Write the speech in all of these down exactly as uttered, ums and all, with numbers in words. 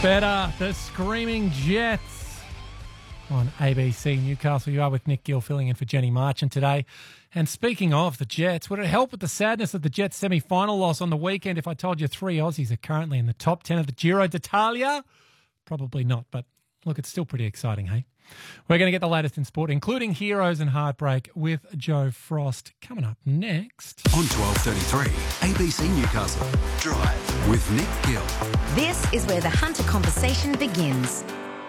Better, the Screaming Jets on A B C Newcastle. You are with Nick Gill filling in for Jenny Marchant today. And speaking of the Jets, would it help with the sadness of the Jets semi-final loss on the weekend if I told you three Aussies are currently in the top ten of the Giro d'Italia? Probably not, but look, it's still pretty exciting, hey? We're going to get the latest in sport, including heroes and heartbreak with Joe Frost coming up next. On twelve thirty-three, A B C Newcastle. Drive with Nick Gill. This is where the Hunter conversation begins.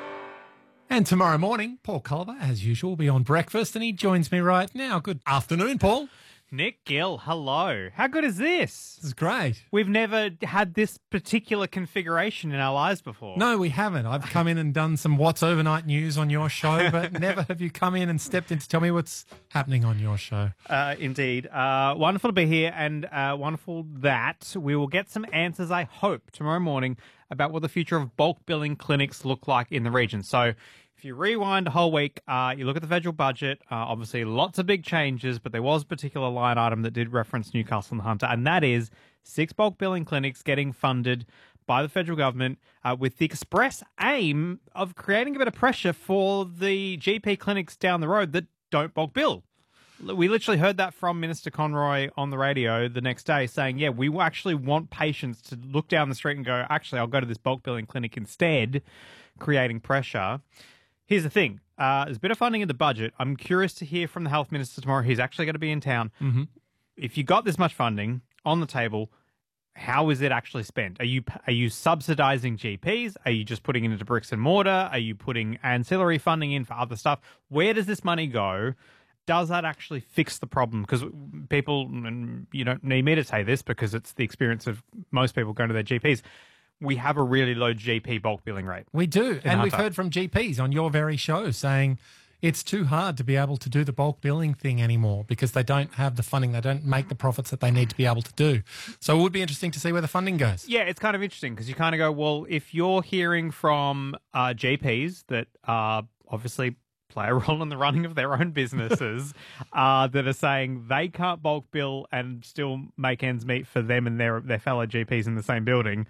And tomorrow morning, Paul Culliver, as usual, will be on breakfast, and he joins me right now. Good afternoon, Paul. Nick Gill, hello. How good is this? This is great. We've never had this particular configuration in our lives before. No, we haven't. I've come in and done some What's Overnight News on your show, but never have you come in and stepped in to tell me what's happening on your show. Uh, indeed. Uh, wonderful to be here, and uh, wonderful that we will get some answers, I hope, tomorrow morning about what the future of bulk billing clinics look like in the region. So if you rewind a whole week, uh, you look at the federal budget, uh, obviously lots of big changes, but there was a particular line item that did reference Newcastle and Hunter, and that is six bulk billing clinics getting funded by the federal government uh, with the express aim of creating a bit of pressure for the G P clinics down the road that don't bulk bill. We literally heard that from Minister Conroy on the radio the next day saying, yeah, we actually want patients to look down the street and go, actually, I'll go to this bulk billing clinic instead, creating pressure. Here's the thing. Uh, there's a bit of funding in the budget. I'm curious to hear from the health minister tomorrow. He's actually going to be in town. Mm-hmm. If you got this much funding on the table, how is it actually spent? Are you are you subsidising G Ps? Are you just putting it into bricks and mortar? Are you putting ancillary funding in for other stuff? Where does this money go? Does that actually fix the problem? Because people, and you don't need me to say this because it's the experience of most people going to their G Ps, we have a really low G P bulk billing rate. We do. And Hunter. we've heard from G Ps on your very show saying it's too hard to be able to do the bulk billing thing anymore because they don't have the funding. They don't make the profits that they need to be able to do. So it would be interesting to see where the funding goes. Yeah, it's kind of interesting because you kind of go, well, if you're hearing from uh, G Ps that uh, obviously play a role in the running of their own businesses uh, that are saying they can't bulk bill and still make ends meet for them and their their fellow G Ps in the same building,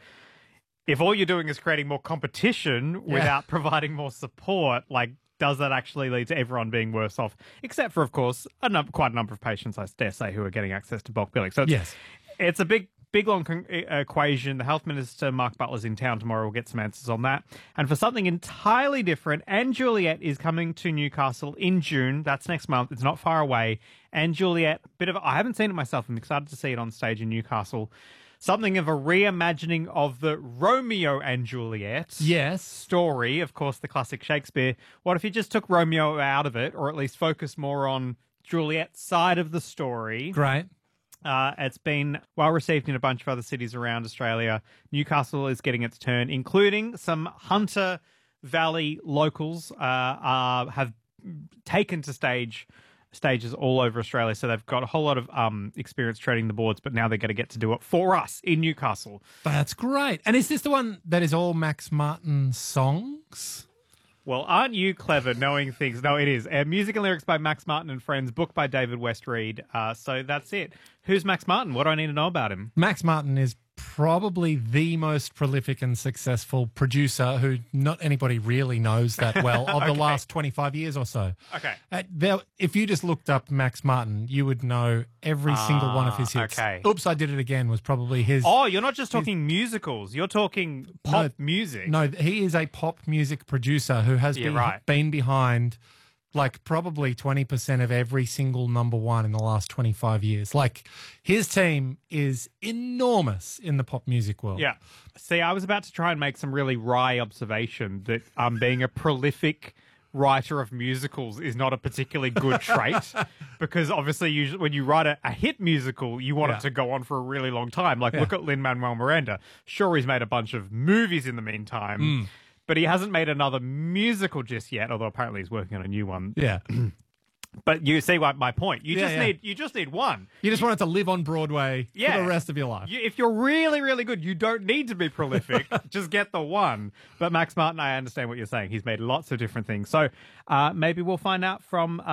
if all you're doing is creating more competition Yeah. without providing more support, like, does that actually lead to everyone being worse off? Except for, of course, a num- quite a number of patients, I dare say, who are getting access to bulk billing. So it's, Yes. it's a big, big, long con- equation. The Health Minister, Mark Butler's in town tomorrow. We'll get some answers on that. And for something entirely different, Anne Juliet is coming to Newcastle in June. That's next month. It's not far away. Anne Juliet, bit of a, I haven't seen it myself. I'm excited to see it on stage in Newcastle. Something of a reimagining of the Romeo and Juliet Yes. story, of course, the classic Shakespeare. What if you just took Romeo out of it, or at least focused more on Juliet's side of the story? Great. Uh, it's been well received in a bunch of other cities around Australia. Newcastle is getting its turn, including some Hunter Valley locals uh, uh, have taken to stage stages all over Australia. So they've got a whole lot of um, experience treading the boards, but now they're going to get to do it for us in Newcastle. That's great. And is this the one that is all Max Martin songs? Well, aren't you clever knowing things? No, it is. Uh, music and lyrics by Max Martin and Friends, book by David West Reed. Uh, so that's it. Who's Max Martin? What do I need to know about him? Max Martin is probably the most prolific and successful producer who not anybody really knows that well of the Okay. last twenty-five years or so. Okay. Uh, there, if you just looked up Max Martin, you would know every single one of his hits. okay. Oops, I Did It Again was probably his. Oh, you're not just talking musicals. You're talking pop No, music. No, he is a pop music producer who has Yeah, been, right. been behind like probably twenty percent of every single number one in the last twenty-five years. Like his team is enormous in the pop music world. Yeah. See, I was about to try and make some really wry observation that um, being a prolific writer of musicals is not a particularly good trait because obviously usually when you write a, a hit musical, you want Yeah. it to go on for a really long time. Like Yeah. look at Lin-Manuel Miranda. Sure, he's made a bunch of movies in the meantime, Mm. but he hasn't made another musical just yet, although apparently he's working on a new one. Yeah. But you see what my point. You Yeah, just yeah. need you just need one. You just want it to live on Broadway Yeah. for the rest of your life. You, if you're really, really good, you don't need to be prolific. Just get the one. But Max Martin, I understand what you're saying. He's made lots of different things. So uh, maybe we'll find out from... Uh,